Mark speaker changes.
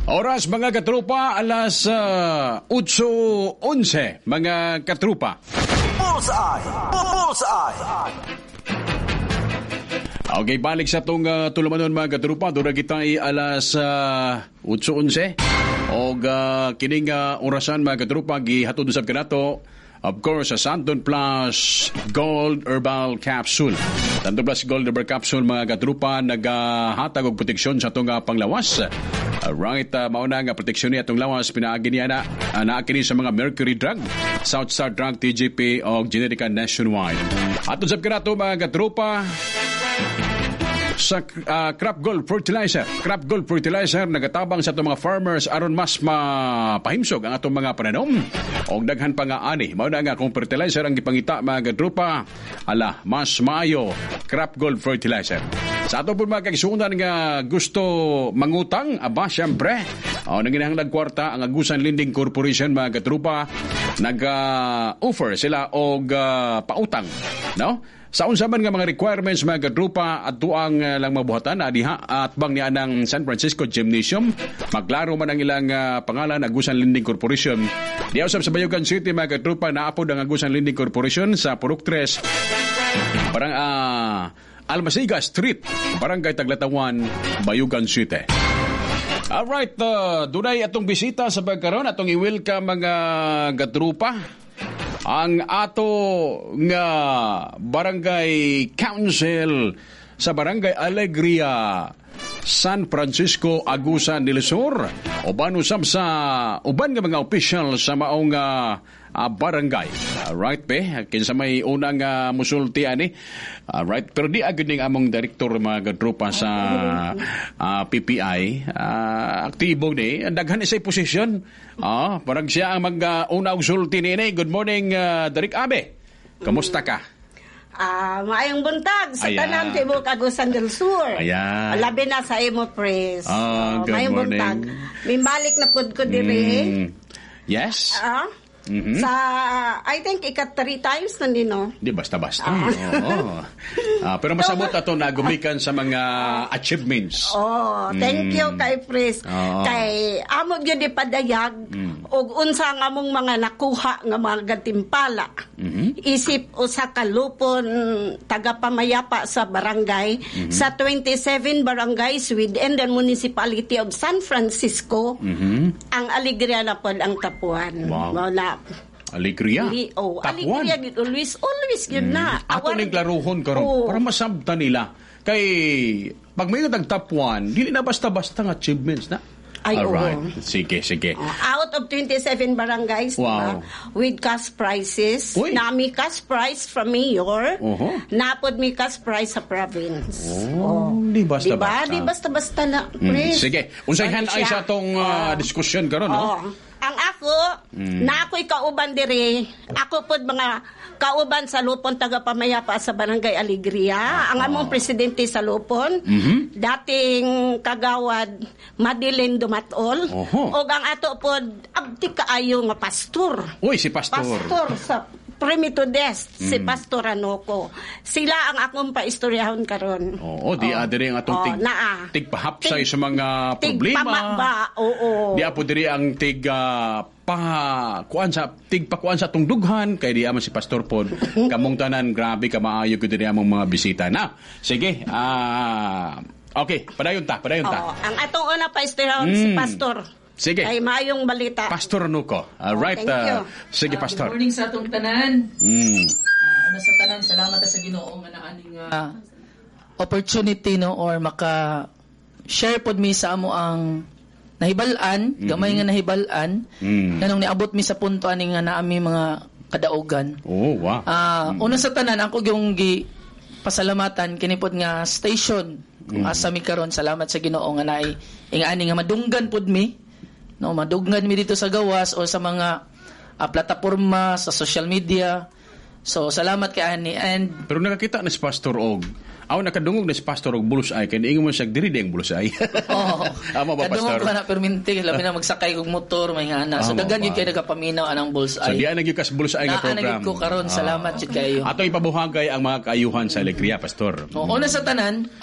Speaker 1: Oras mga katrupa, alas 8:11 mga katrupa.
Speaker 2: Bullseye! Bullseye!
Speaker 1: Okay, balik sa itong tulumanon mga katrupa. Doon na kita ay alas 8:11. O kining orasan mga katrupa, gihatod usab kanato. Of course, sa Santon Plus Gold Herbal Capsule. Santon Plus Gold Herbal Capsule, mga katrupa, naghatag og proteksyon sa itong panglawas. Right, mauna nga proteksyon niya itong lawas, pinaagi niya na naakini sa mga Mercury Drug, South Star Drug, TGP, o Generika Nationwide. At usap ka na ito, mga katrupa, sa Crop Gold Fertilizer. Crop Gold Fertilizer nagatabang sa itong mga farmers aron mas mapahimsog ang atong mga pananom. O daghan pa nga ani. Mao na nga kung fertilizer ang gipangita mga gadrupa, mas maayo Crop Gold Fertilizer. Sa ato po mga kaigsuundan nga gusto mangutang, syempre, nanginahanglag kwarta ang Agusan Lending Corporation mga gadrupa, nag-offer sila og pautang, no? Sa unsa man nga mga requirements mga kadrupa at tuang lang mabuhatan adiha at bang niya ng San Francisco Gymnasium, maglaro man ang ilang pangalan Agusan Lending Corporation. Di usab sa Bayugan City mga kadrupa, naapod ang Agusan Lending Corporation sa Purok 3, parang Almasiga Street, Barangay Taglatawan, Bayugan City. Alright, dunay atong bisita sa pagkaron, atong i-welcome mga kadrupa. Ang ato nga Barangay Council sa Barangay Alegria, San Francisco, Agusan del Sur. Uban usab sa uban nga mga official sa maong barangay. Right, pe? Kinsa may unang musulti ani. Right, pero di agad ning among direktor mga gadrupa sa PPI. Aktibo ni, daghan isay posisyon. Parang siya ang mag-una og sulti ni. Good morning, Direk Abe. Kamusta ka?
Speaker 3: Maayong buntag sa tanan tibuok Agusan del Sur.
Speaker 1: Ayan.
Speaker 3: Labi na sa imo, Pres.
Speaker 1: Good
Speaker 3: maayong
Speaker 1: morning.
Speaker 3: buntag. Mimbalik na pud ko diri.
Speaker 1: Yes.
Speaker 3: Sa, I think, 3 times na din, no?
Speaker 1: Di basta-basta. Pero masabot ato na gumikan sa mga achievements.
Speaker 3: Thank you kay Pres. Kay amo gyud di padayag og unsa nga among mga nakuha nga mga gatimpala. Isip usa ka lupon tagapamayapa sa barangay sa 27 barangays within the municipality of San Francisco. Ang Alegria na pod ang tapuan.
Speaker 1: Wow. Alegria.
Speaker 3: Tapuan. Alegria gid always yun na.
Speaker 1: Ato ning klaruhon karon para masabtan nila. Kay pag may tagtapuan, dili na basta-basta nga achievements na. Alright. Sige.
Speaker 3: Out of 27 barangays,
Speaker 1: wow,
Speaker 3: with cash prizes.
Speaker 1: Uy.
Speaker 3: Nami cash prize from mayor. Napod mi cash prize sa province.
Speaker 1: Di basta-basta.
Speaker 3: Di basta-basta na, Pres.
Speaker 1: Sige. Unsayhan ay sa atong diskusyon karon, no?
Speaker 3: Ang ako, na ako'y kauban diri, ako pod mga kauban sa Lupon tagapamayapa sa Barangay Alegria. Ang among presidente sa Lupon, dating kagawad Madeline Dumatol. O ang ato pod, abdi kaayo nga pastor.
Speaker 1: Uy, si pastor.
Speaker 3: Pastor sa Primito Dest, si Pastor Anoco. Sila ang akong paistoryahan karon.
Speaker 1: Di adiri ang atong tigpahapsay sa mga problema.
Speaker 3: Oo.
Speaker 1: Di apo diri ang tigpakuan sa atong dughan kay di aman si Pastor Pod. Kamong tanan grabe ka maayo gud diri among mga bisita na. Sige. Okay, padayon ta.
Speaker 3: Ang atong una paistoryahan si Pastor.
Speaker 1: Sige.
Speaker 3: Ay mayong balita.
Speaker 1: Pastor Nuko. Alright. Sige, Pastor.
Speaker 4: Good morning sa atong tanan. Sa tanan, salamat sa Ginoo nga naaning opportunity or maka share pod mi sa amo ang nahibalan, gamay nga nahibalan. Kanong niabot mi sa punto ani nga naami mga kadaogan.
Speaker 1: Wow.
Speaker 4: Una sa tanan ako yung pasalamatan kini pod nga station. Asa mi karon, salamat sa Ginoo nga naay ingani nga madunggan pod mi. No, maduggan mi dito sa gawas o sa mga plataporma sa social media. So salamat kay ani. And
Speaker 1: pero nakakita na si Pastor Og. Nakadungog na si Pastor Og bulusay kay ingon mo siya diri ding bulusay. Amo ba Pastor?
Speaker 4: Kadungog na perminti labi na magsakay og motor may ngana. So daghan gyud kay nagapaminaw anang bulusay.
Speaker 1: So di ana gyud kas bulusay nga program.
Speaker 4: Ana gyud ko karon, salamat gyud kayo.
Speaker 1: Ato ipabuhagay ang mga kaayuhan sa Alegria, Pastor.
Speaker 4: Una sa tanan,